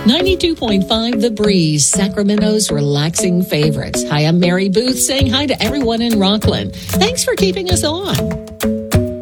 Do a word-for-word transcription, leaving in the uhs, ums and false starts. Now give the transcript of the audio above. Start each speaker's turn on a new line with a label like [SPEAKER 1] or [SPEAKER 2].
[SPEAKER 1] ninety-two point five The Breeze, Sacramento's relaxing favorites. Hi, I'm Mary Booth saying hi to everyone in Rockland. Thanks for keeping us on.